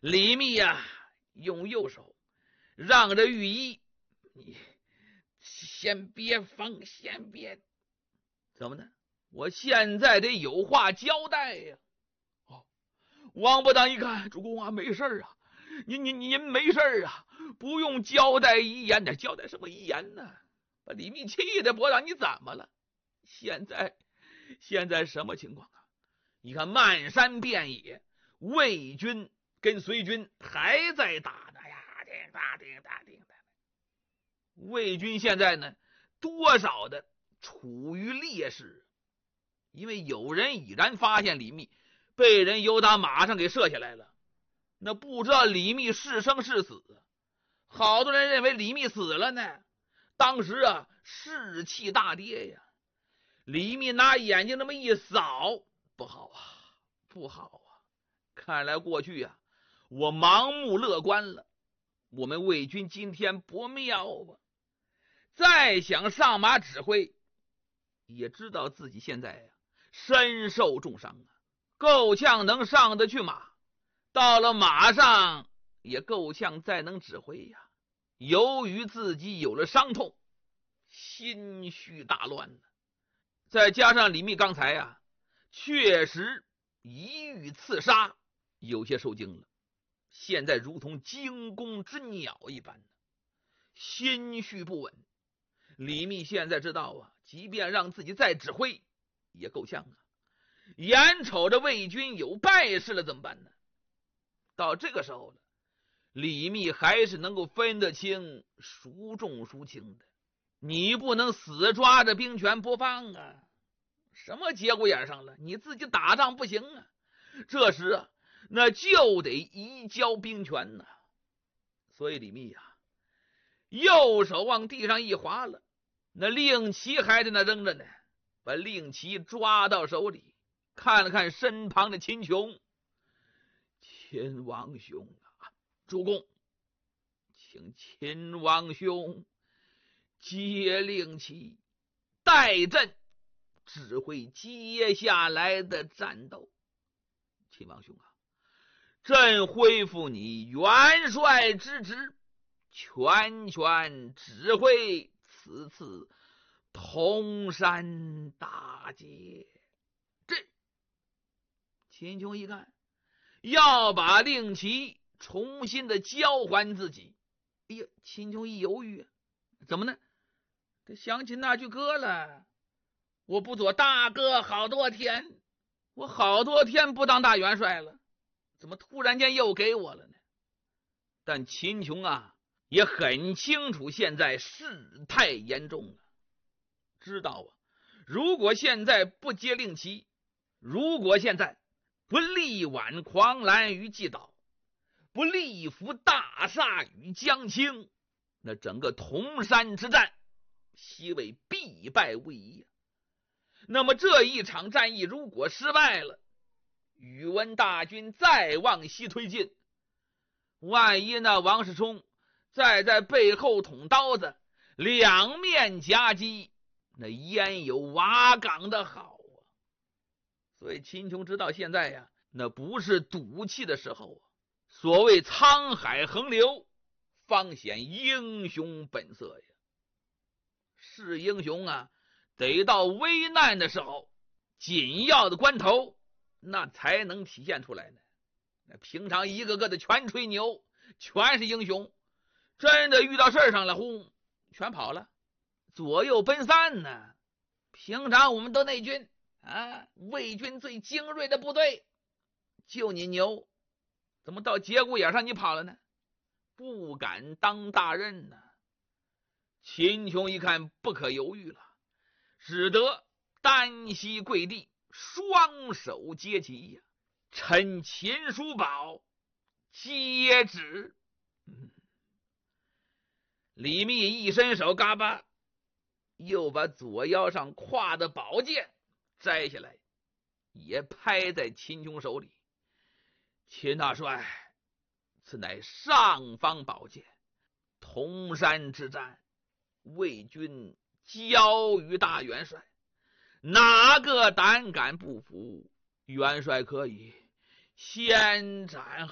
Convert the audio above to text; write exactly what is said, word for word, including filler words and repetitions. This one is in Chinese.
李密呀、啊，用右手让着御医，你先别放，先别，怎么呢？我现在得有话交代呀、啊。哦，王伯当一看，主公啊，没事啊，您您您没事啊，不用交代遗言的，交代什么遗言呢？把李密气的，伯当你怎么了？现在现在什么情况啊？你看漫山遍野，魏军跟隋军还在打呢呀，叮当叮当叮当。魏军现在呢，多少的处于劣势，因为有人已然发现李密被人由打马上给射下来了，那不知道李密是生是死，好多人认为李密死了呢。当时啊，士气大跌呀。李密拿眼睛那么一扫，不好啊，不好啊！看来过去啊，我盲目乐观了。我们魏军今天不妙啊！再想上马指挥，也知道自己现在呀、啊、身受重伤啊，够呛能上得去马。到了马上也够呛再能指挥呀。由于自己有了伤痛，心绪大乱呢。再加上李密刚才呀、啊，确实一遇刺杀，有些受惊了，现在如同惊弓之鸟一般，心绪不稳。李密现在知道啊，即便让自己再指挥，也够呛啊。眼瞅着魏军有败事了，怎么办呢？到这个时候了，李密还是能够分得清孰重孰轻的。你不能死抓着兵权不放啊！什么节骨眼上了，你自己打仗不行啊！这时啊，那就得移交兵权呢。所以李密呀、啊，右手往地上一划了，那令旗还在那扔着呢，把令旗抓到手里，看了看身旁的秦琼，秦王兄啊，主公，请秦王兄接令旗，代朕指挥接下来的战斗。秦王兄啊，朕恢复你元帅之职，全权指挥此次铜山大捷。这秦琼一看，要把令旗重新的交还自己。哎呀，秦琼一犹豫，怎么呢？他想起那句歌了，我不做大哥好多天，我好多天不当大元帅了，怎么突然间又给我了呢？但秦琼啊，也很清楚现在事态严重了，知道啊，如果现在不接令旗，如果现在不力挽狂澜于既倒，不力扶大厦于将倾，那整个铜山之战西魏必败无疑。那么这一场战役如果失败了，宇文大军再往西推进，万一那王世充再在背后捅刀子，两面夹击，那焉有瓦岗的好啊！所以秦琼知道现在呀，那不是赌气的时候啊。所谓沧海横流，方显英雄本色呀。是英雄啊，得到危难的时候，紧要的关头，那才能体现出来呢。那平常一个个的全吹牛，全是英雄，真的遇到事儿上了，轰，全跑了，左右奔散呢。平常我们都内军啊，魏军最精锐的部队，就你牛，怎么到节骨眼上你跑了呢？不敢当大任呢。秦琼一看不可犹豫了，只得单膝跪地，双手接旗呀，臣秦叔宝接旨。嗯、李密一伸手，嘎巴又把左腰上挎的宝剑摘下来，也拍在秦琼手里。秦大帅，此乃尚方宝剑，铜山之战，魏军交于大元帅，哪个胆敢不服？元帅可以先斩